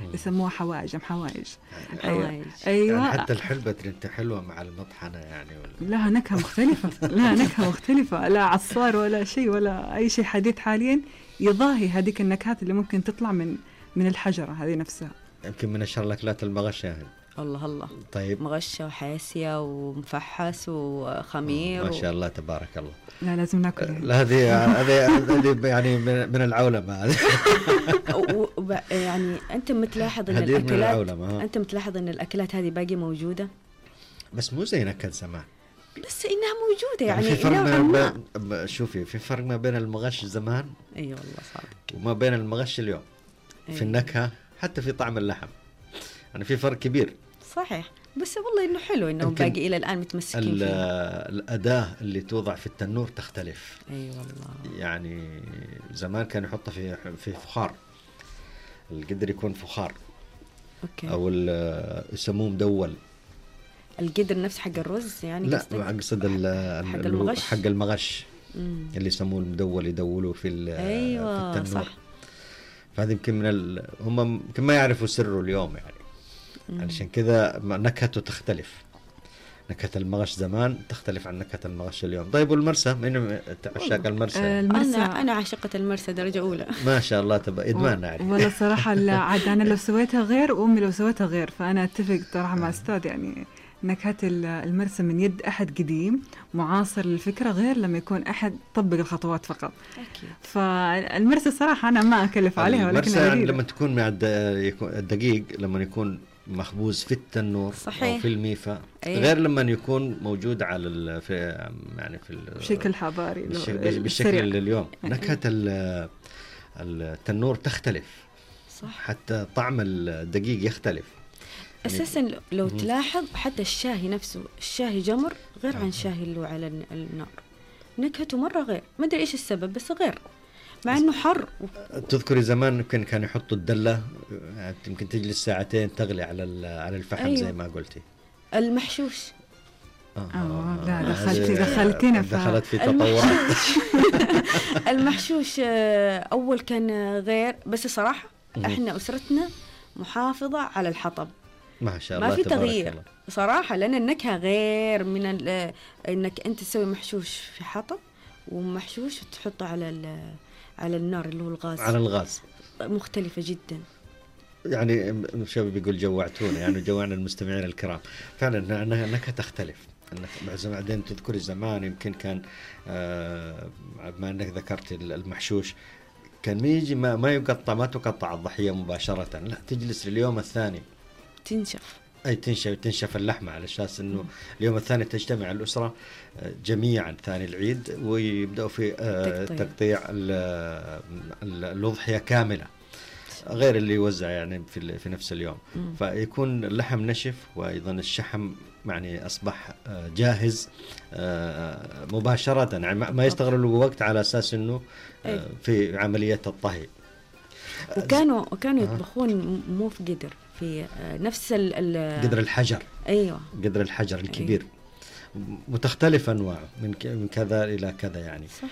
يسموها حوايج. حوايج. أيوة. يعني حتى الحلبة انت حلوة مع المطحنة يعني لها نكهة مختلفة. لا عصار ولا شيء ولا أي شيء حديث حاليا يضاهي هذيك النكهات اللي ممكن تطلع من الحجرة هذه نفسها. يمكن من أشهر الأكلات المغش يعني. الله. طيب. مغشة وحاسية ومفحس وخمير ما شاء الله تبارك الله. لا لازم ناكل. لا هذه يعني من العولمة هذه. يعني أنت متلاحظ إن الأكلات هذه باقي موجودة، بس مو زي نكهة زمان، بس إنها موجودة يعني. في شوفي في فرق ما بين المغش زمان والله صادق وما بين المغش اليوم. في النكهة حتى في طعم اللحم يعني في فرق كبير. صحيح، بس والله إنه حلو إنه باقي إلى الآن متمسكين فيها. الأداة اللي توضع في التنور تختلف. والله. يعني زمان كان يحطها في فخار، القدر يكون فخار. أوكي. أو يسموه مدول. القدر نفس حق الرز يعني؟ لا أقصد حق المغش اللي يسموه المدول، يدولوا في التنور. صح. فهذا يمكن هم يمكن ما يعرفوا سره اليوم يعني. علشان كذا نكهته تختلف. نكهة المغش زمان تختلف عن نكهة المغش اليوم. طيب والمرسى، من عشاق المرسى؟ أنا عاشقة المرسى درجة أولى. ما شاء الله إدمان يعني. والله صراحة عاد أنا لو سويتها غير وأمي لو سويتها غير، فأنا أتفق صراحة مع أستاذ يعني. نكهة المرسى من يد أحد قديم معاصر للفكرة غير لما يكون أحد طبق الخطوات فقط. أكيد. فالمرسى صراحة أنا ما أكلف عليها، ولكن المرسى يعني لما تكون مع الدقيق لما يكون مخبوز في التنور. صحيح. أو في الميفا. غير لما يكون موجود على في بشكل حضاري بالشكل اليوم. نكهة التنور تختلف. صح. حتى طعم الدقيق يختلف أساسا. لو تلاحظ حتى الشاهي نفسه، الشاهي جمر غير عن الشاهي اللي على النار، نكهته مرة غير. ما أدري إيش السبب بس غير، مع إنه حر. تذكري زمان كانوا يحطوا الدلة، يمكن تجلس ساعتين تغلي على الفحم. أيوة. زي ما قلتي المحشوش. لا دخلت في تطورات. المحشوش أول كان غير، بس صراحة إحنا أسرتنا محافظة على الحطب. ما شاء الله، ما في تغيير صراحة، لأن النكهة غير من إنك أنت تسوي محشوش في حطب ومحشوش وتحطه على النار اللي هو الغاز. على الغاز مختلفة جدا يعني. شباب بيقول جوعتونا يعني، جوعنا المستمعين الكرام. فعلا النكهة تختلف. بعدين تذكري زمان يمكن كان ما أنك ذكرت المحشوش، كان يجي ما يقطع، ما تقطع الضحية مباشرة، لا تجلس اليوم الثاني تنشف اللحمة، على أساس إنه اليوم الثاني تجتمع الأسرة جميعا ثاني العيد ويبدأوا في تقطيع الأضحية كاملة، غير اللي يوزع يعني في نفس اليوم. فيكون اللحم نشف، وأيضا الشحم يعني أصبح جاهز مباشرة، يعني ما يستغرقوا وقت على أساس إنه في عملية الطهي. وكانوا يطبخون مو في قدر، في نفس قدر الحجر. أيوة، قدر الحجر الكبير. أيوة. وتختلف أنواعه من كذا إلى كذا يعني. صح.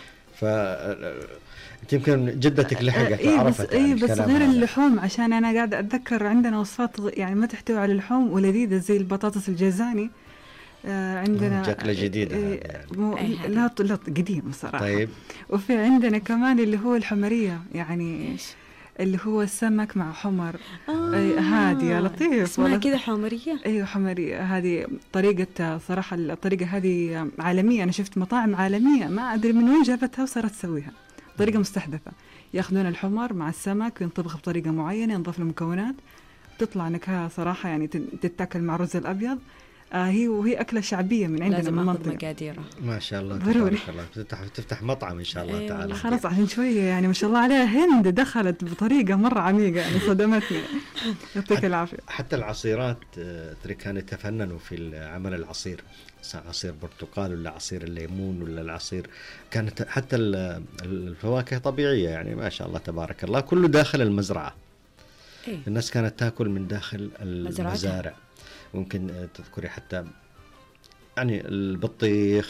يمكن جدتك لحقت وعرفت. بس غير اللحوم، عشان أنا قاعد أتذكر عندنا وصفات يعني ما تحتوي على اللحوم ولذيذة زي البطاطس الجيزاني. عندنا شكله جديدة يعني. لا قديم صراحة. طيب. وفي عندنا كمان اللي هو الحمرية، يعني اللي هو السمك مع حمر. هذه لطيف اسمها كذا حمرية. ايوه حمرية. هذه طريقة صراحة، الطريقة هذه عالمية. أنا شفت مطاعم عالمية ما أدري من وين جابتها وصارت تسويها، طريقة مستحدثة. يأخذون الحمر مع السمك وينطبخ بطريقة معينة، ينضاف المكونات، تطلع نكهة صراحة يعني تتاكل مع الرز الأبيض. وهي أكلة شعبية من عندنا من المنطقة. مقاديرها ما شاء الله تبارك الله. تفتح مطعم إن شاء الله تعالى. خلاص عشان شوية يعني ما شاء الله عليها. هند دخلت بطريقة مرة عميقة يعني صدمتني. يعطيك العافية. حتى العصيرات كانوا يتفننوا في عمل العصير، عصير برتقال ولا عصير الليمون ولا العصير. كانت حتى الفواكه طبيعية يعني ما شاء الله تبارك الله، كله داخل المزرعة. الناس كانت تأكل من داخل المزارع. ممكن تذكري حتى يعني البطيخ،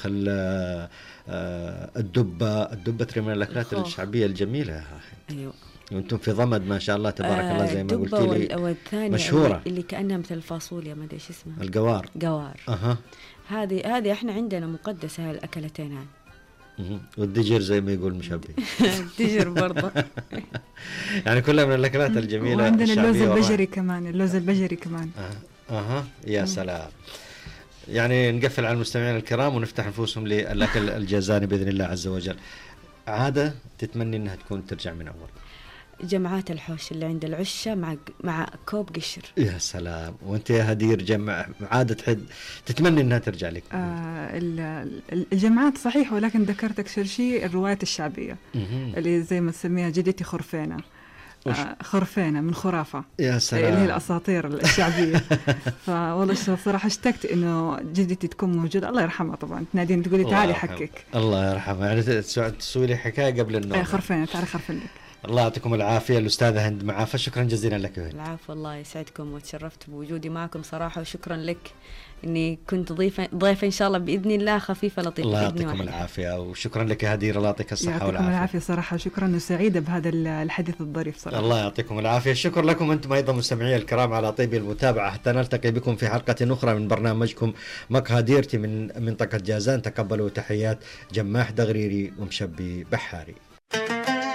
الدبة ترى من الأكلات الخوخ. الشعبية الجميلة يا أخي. أيوه. وأنتم في ضمد ما شاء الله تبارك الله زي ما قلت الدبة لي والثانية مشهورة. اللي كأنها مثل الفاصوليا، ما أدري إيش اسمها. القوار. قوار. أها. هذه إحنا عندنا مقدسة، هاي الأكلتين هاي. والدجر زي ما يقول مشبي. تجر برضه. يعني كلها من الأكلات الجميلة. وعندنا اللوز الشعبية البجري كمان، اللوز البجري كمان. أها يا سلام. يعني نقفل على المستمعين الكرام ونفتح نفوسهم للأكل الجازاني بإذن الله عز وجل. عادة تتمني أنها تكون ترجع من أول؟ جمعات الحوش اللي عند العشة مع كوب قشر. يا سلام. وانت يا هدير عادة تتمنى انها ترجع لك؟ الجمعات صحيح، ولكن ذكرت اكثر شيء الروايات الشعبية اللي زي ما تسميها جدتي خرفانة. خرفانة من خرافة. يا سلام. اللي هي الأساطير الشعبية. فوالله صراحة اشتقت إنه جدتي تكون موجودة، الله يرحمها طبعا، تناديني تقولي تعالي حكك. الله يرحمها. يعني تسوي لي حكاية قبل النوم. خرفانة، تعالي خرفن لك. الله يعطيكم العافية الأستاذة هند معافى، شكرا جزيلا لك. العفو، الله يسعدكم، وتشرفت بوجودي معكم صراحة، وشكرا لك إني كنت ضيفة إن شاء الله بإذن الله، خفيفة لطيفة. الله يعطيكم العافية، وشكرا لك يا هدير، الله يعطيك الصحة والعافية. يعطيكم العافية صراحة، شكرا وسعيدة بهذا الحديث الظريف صراحة. الله يعطيكم العافية. شكرا لكم أنتم أيضا مستمعي الكرام على طيب المتابعة، حتى نلتقي بكم في حلقة أخرى من برنامجكم مقهى ديرتي من منطقة جازان. تقبلوا تحيات جماح دغريري ومشبي بحاري.